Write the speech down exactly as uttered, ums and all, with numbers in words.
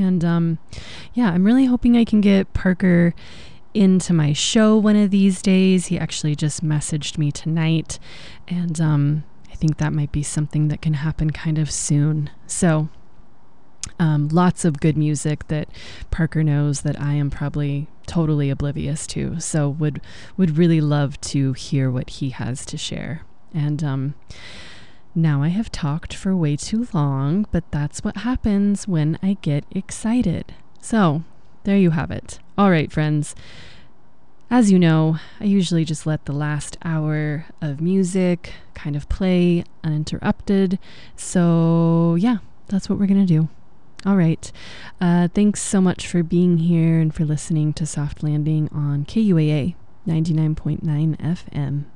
And um, yeah, I'm really hoping I can get Parker into my show one of these days. He actually just messaged me tonight, and um, I think that might be something that can happen kind of soon. So um, lots of good music that Parker knows that I am probably totally oblivious to. So would would really love to hear what he has to share. And um, now I have talked for way too long, but that's what happens when I get excited. So there you have it. All right, friends. As you know, I usually just let the last hour of music kind of play uninterrupted. So yeah, that's what we're going to do. All right. Uh, thanks so much for being here and for listening to Soft Landing on K U A A ninety-nine point nine F M.